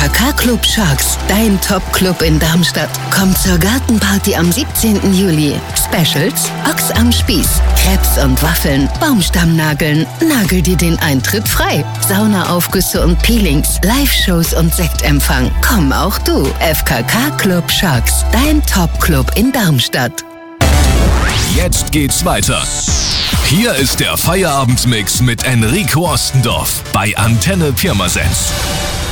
FKK Club Sharks, dein Top-Club in Darmstadt. Komm zur Gartenparty am 17. Juli. Specials: Ochs am Spieß, Crepes und Waffeln, Baumstammnageln. Nagel dir den Eintritt frei. Saunaaufgüsse und Peelings, Live-Shows und Sektempfang. Komm auch du. FKK Club Sharks, dein Top-Club in Darmstadt. Jetzt geht's weiter. Hier ist der Feierabendmix mit Enrico Ostendorf bei Antenne Pirmasens.